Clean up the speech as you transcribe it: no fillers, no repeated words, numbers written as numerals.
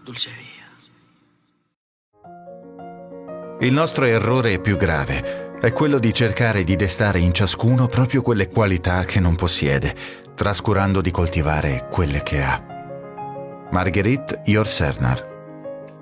Dulce via. Il nostro errore più grave è quello di cercare di destare in ciascuno proprio quelle qualità che non possiede, trascurando di coltivare quelle che ha. Marguerite Yourcenar.